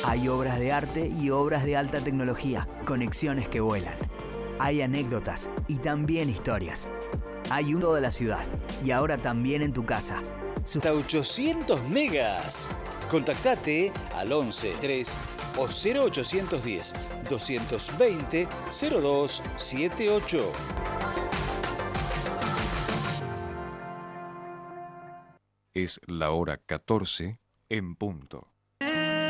Hay obras de arte y obras de alta tecnología, conexiones que vuelan. Hay anécdotas y también historias. Hay un toda la ciudad y ahora también en tu casa. Hasta 800 megas. Contactate al 11 3 o 0810 220 0278. Es la hora 14 en punto.